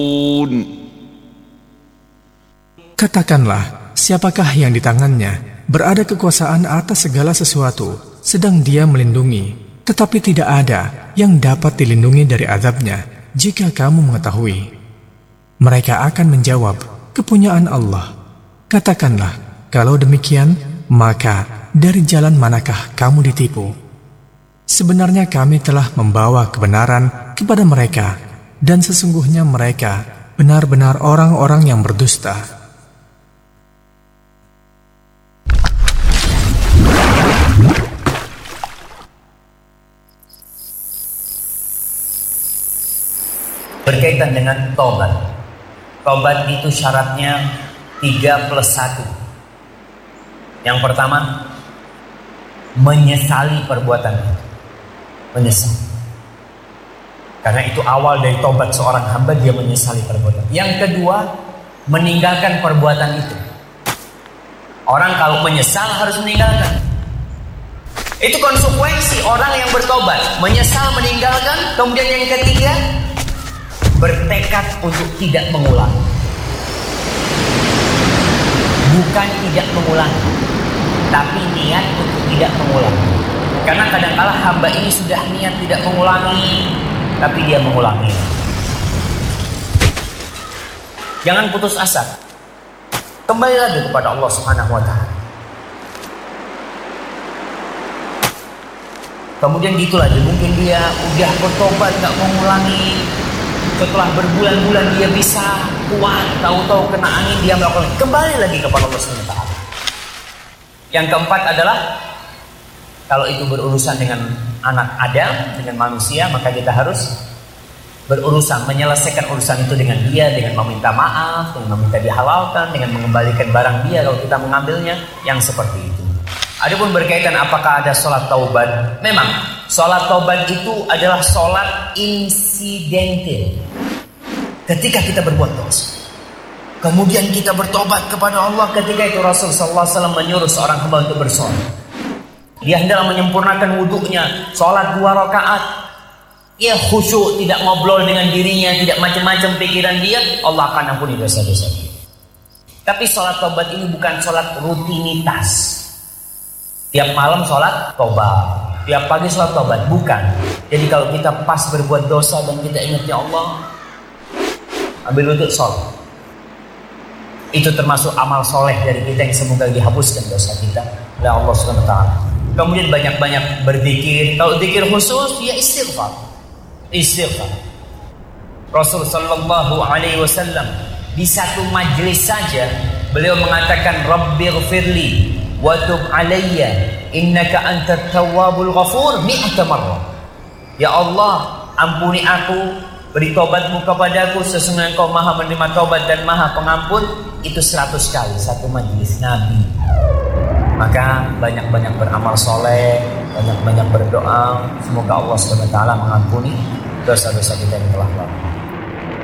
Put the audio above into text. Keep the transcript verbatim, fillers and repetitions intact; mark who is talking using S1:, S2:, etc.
S1: Katakanlah, siapakah yang di tangannya berada kekuasaan atas segala sesuatu, sedang dia melindungi, tetapi tidak ada yang dapat dilindungi dari azabnya jika kamu mengetahui. Mereka akan menjawab, kepunyaan Allah. Katakanlah, kalau demikian, maka dari jalan manakah kamu ditipu? Sebenarnya kami telah membawa kebenaran kepada mereka, dan sesungguhnya mereka benar-benar orang-orang yang berdusta.
S2: Berkaitan dengan tobat. Tobat itu syaratnya tiga plus satu. Yang pertama, menyesali perbuatan itu. Menyesal. Karena itu awal dari tobat seorang hamba, dia menyesali perbuatan. Yang kedua, meninggalkan perbuatan itu. Orang kalau menyesal harus meninggalkan. Itu konsekuensi orang yang bertobat. Menyesal, meninggalkan. Kemudian yang ketiga, bertekad untuk tidak mengulang. Bukan tidak mengulang, tapi niat untuk tidak mengulang. Karena kadang-kala hamba ini sudah niat tidak mengulangi, tapi dia mengulangi. Jangan putus asa. Kembali lagi kepada Allah Subhanahu wa taala. Kemudian gitu lagi, mungkin dia udah bertobat gak mengulangi. Setelah berbulan-bulan dia bisa kuat, tahu-tahu kena angin dia melakukan, kembali lagi kepada Allah Subhanahu wa taala. Yang keempat adalah kalau itu berurusan dengan anak Adam, dengan manusia, maka kita harus berurusan, menyelesaikan urusan itu dengan dia, dengan meminta maaf, dengan meminta dihalalkan, dengan mengembalikan barang dia kalau kita mengambilnya, yang seperti itu. Adapun berkaitan apakah ada sholat taubat, memang sholat taubat itu adalah sholat insidental. Ketika kita berbuat dosa, kemudian kita bertobat kepada Allah, ketika itu Rasul sallallahu alaihi wasallam menyuruh seorang hamba untuk bersolat. Dia hendak menyempurnakan wudhunya, sholat dua rakaat. Ia khusyuk, tidak ngobrol dengan dirinya, tidak macam-macam pikiran dia, Allah akan ampuni dosa-dosa dia. Tapi sholat taubat ini bukan sholat rutinitas. Tiap malam sholat taubat, tiap pagi sholat taubat, bukan. Jadi kalau kita pas berbuat dosa dan kita ingat ya Allah, ambil wudhu sholat. Itu termasuk amal soleh dari kita yang semoga dihapuskan dosa kita oleh Allah Subhanahu wa taala. Kemudian banyak-banyak berzikir. Kalau zikir khusus, ya istighfar. Istighfar. Rasul sallallahu alaihi wasallam di satu majlis saja beliau mengatakan, Rabbighfirli wa tub alayya innaka antat tawwabul ghafur mi'ata marrah. Ya Allah, ampuni aku, beri tobatmu kepadaku, sesungguhnya Engkau Maha menerima tobat dan Maha pengampun. Itu seratus kali satu majlis Nabi. Maka banyak-banyak beramal soleh, banyak-banyak berdoa, semoga Allah subhanahu wa taala mengampuni dosa-dosa kita yang telah lalu.